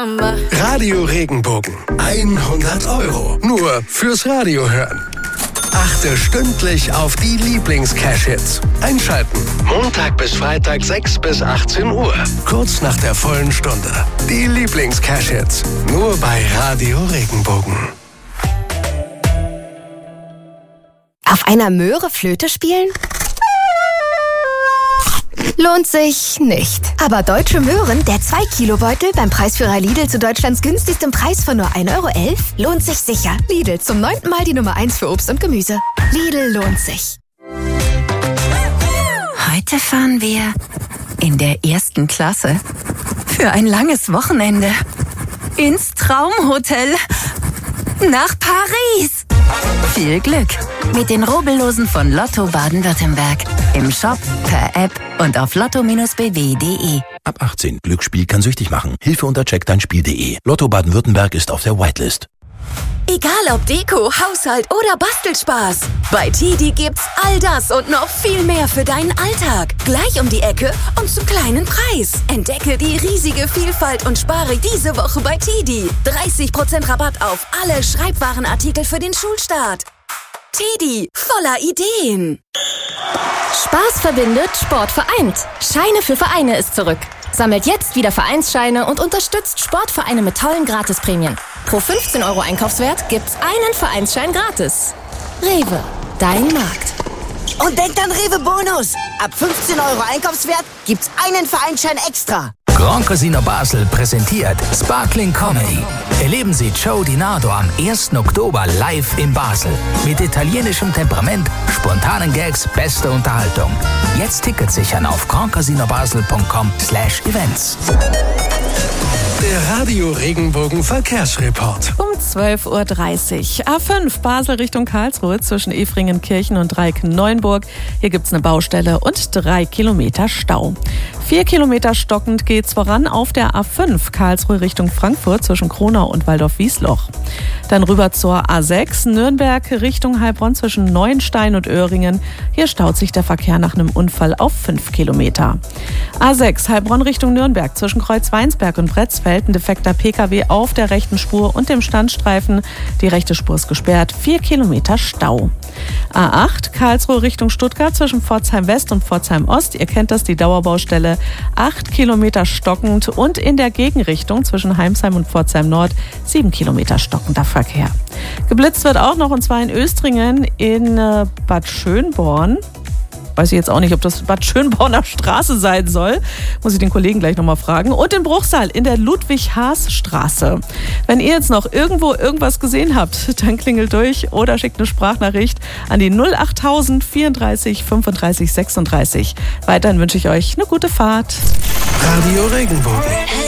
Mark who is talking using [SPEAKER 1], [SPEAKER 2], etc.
[SPEAKER 1] Samba.
[SPEAKER 2] Radio Regenbogen. 100 €. Nur fürs Radio hören. Achte stündlich auf die Lieblings-Cash-Hits. Einschalten. Montag bis Freitag 6 bis 18 Uhr. Kurz nach der vollen Stunde. Die Lieblings-Cash-Hits. Nur bei Radio Regenbogen.
[SPEAKER 3] Auf einer Möhre Flöte spielen? Lohnt sich nicht. Aber Deutsche Möhren, der 2-Kilo-Beutel beim Preisführer Lidl zu Deutschlands günstigstem Preis von nur 1,11 €, lohnt sich sicher. Lidl, zum 9. Mal die Nummer 1 für Obst und Gemüse. Lidl lohnt sich.
[SPEAKER 4] Heute fahren wir in der 1. Klasse für ein langes Wochenende ins Traumhotel nach Paris. Viel Glück mit den Rubbellosen von Lotto Baden-Württemberg. Im Shop, per App und auf lotto-bw.de.
[SPEAKER 5] Ab 18. Glücksspiel kann süchtig machen. Hilfe unter checkdeinspiel.de. Lotto Baden-Württemberg ist auf der Whitelist.
[SPEAKER 6] Egal ob Deko, Haushalt oder Bastelspaß. Bei TIDI gibt's all das und noch viel mehr für deinen Alltag. Gleich um die Ecke und zum kleinen Preis. Entdecke die riesige Vielfalt und spare diese Woche bei TIDI. 30% Rabatt auf alle Schreibwarenartikel für den Schulstart. TIDI, voller Ideen.
[SPEAKER 7] Spaß verbindet, Sport vereint. Scheine für Vereine ist zurück. Sammelt jetzt wieder Vereinsscheine und unterstützt Sportvereine mit tollen Gratisprämien. Pro 15 € Einkaufswert gibt's einen Vereinsschein gratis. Rewe, dein Markt.
[SPEAKER 8] Und denkt an Rewe Bonus. Ab 15 € Einkaufswert gibt's einen Vereinsschein extra.
[SPEAKER 9] Grand Casino Basel präsentiert Sparkling Comedy. Erleben Sie Joe Di Nardo am 1. Oktober live in Basel. Mit italienischem Temperament, spontanen Gags, beste Unterhaltung. Jetzt Tickets sichern auf grandcasinobasel.com/events.
[SPEAKER 2] Der Radio Regenbogen Verkehrsreport.
[SPEAKER 10] Um 12:30 Uhr. A5 Basel Richtung Karlsruhe zwischen Efringenkirchen und Dreieck-Neuenburg. Hier gibt's eine Baustelle und 3 Kilometer Stau. 4 Kilometer stockend geht's voran auf der A5 Karlsruhe Richtung Frankfurt zwischen Kronau und Waldorf-Wiesloch. Dann rüber zur A6 Nürnberg Richtung Heilbronn zwischen Neuenstein und Öhringen. Hier staut sich der Verkehr nach einem Unfall auf 5 Kilometer. A6 Heilbronn Richtung Nürnberg zwischen Kreuzweinsberg und Bretzfeld. Ein defekter Pkw auf der rechten Spur und dem Standstreifen. Die rechte Spur ist gesperrt. 4 Kilometer Stau. A8 Karlsruhe Richtung Stuttgart zwischen Pforzheim West und Pforzheim Ost. Ihr kennt das, die Dauerbaustelle. 8 Kilometer stockend und in der Gegenrichtung zwischen Heimsheim und Pforzheim Nord 7 Kilometer stockender Verkehr. Geblitzt wird auch noch, und zwar in Östringen in Bad Schönborn. Weiß ich jetzt auch nicht, ob das Bad Schönborner Straße sein soll. Muss ich den Kollegen gleich nochmal fragen. Und in Bruchsal in der Ludwig-Haas-Straße. Wenn ihr jetzt noch irgendwo irgendwas gesehen habt, dann klingelt durch oder schickt eine Sprachnachricht an die 08000 34 35 36. Weiterhin wünsche ich euch eine gute Fahrt.
[SPEAKER 2] Radio Regenbogen.